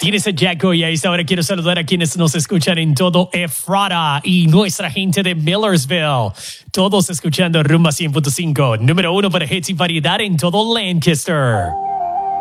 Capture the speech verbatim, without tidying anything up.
¿Quién es el Jacko? Y a esta hora quiero saludar a quienes nos escuchan en todo Ephrata y nuestra gente de Millersville. Todos escuchando Rumba cien punto cinco, número uno para hits y variedad en todo Lancaster.